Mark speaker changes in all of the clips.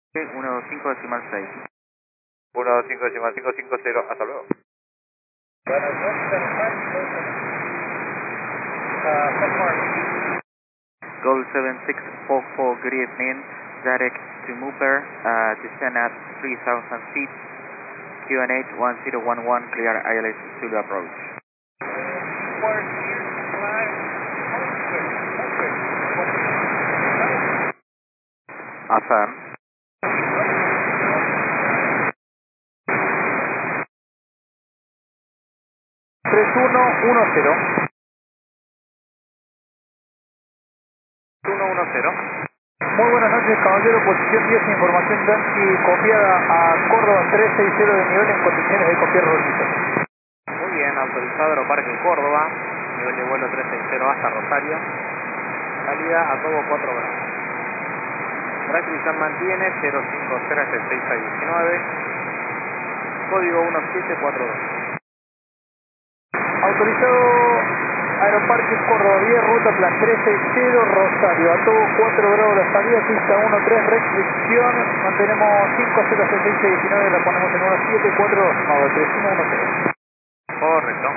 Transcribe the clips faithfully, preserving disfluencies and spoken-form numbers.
Speaker 1: uno dos cinco decimal seis.
Speaker 2: uno dos cinco decimal cinco cinco cero, hasta luego.
Speaker 1: Goal seven six four four, good evening. Direct to Mooper, uh, descend at three thousand feet. Q N H one zero one one, clear I L S Zulu approach. Affirm.
Speaker 3: tres uno uno cero.
Speaker 2: uno uno cero.
Speaker 3: Muy buenas noches, caballero. Posición diez, información Dancy copiada a Córdoba tres seis cero de nivel en condiciones de copiar Rosita.
Speaker 2: Muy bien, autorizado Aeroparque Córdoba, nivel de vuelo trescientos sesenta hasta Rosario. Salida a Togo cuatro grados. Tranquilizar mantiene cero cinco cero seis seis uno nueve. Código uno siete cuatro dos.
Speaker 3: Autorizado Aeroparque Córdoba diez, ruta plan tres seis cero, Rosario, a todo cuatro grados la salida, pista uno tres, restricción, mantenemos cinco cero seis seis uno nueve, la ponemos en uno siete cuatro dos, no, tres uno uno cero.
Speaker 2: Correcto.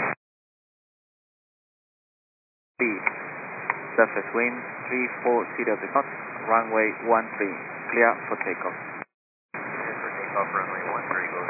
Speaker 1: Speed. Surface wind three four zero knots, runway one three, clear for takeoff.
Speaker 2: Clear for takeoff, runway one.